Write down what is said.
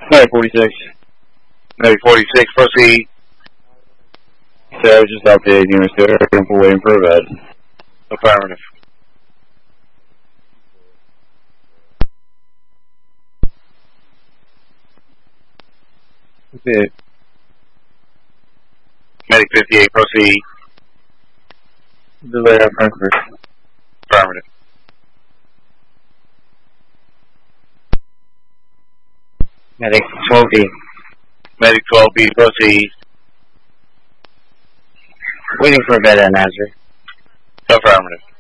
Medic 46. Medic 46, proceed. So I was just updating units there, waiting for a bed. Affirmative. That's it. Medic 58, proceed. Delay on Frankfurt. Affirmative. Medic 12B. Medic 12B, proceed. Waiting for a bed at Nazareth. Affirmative.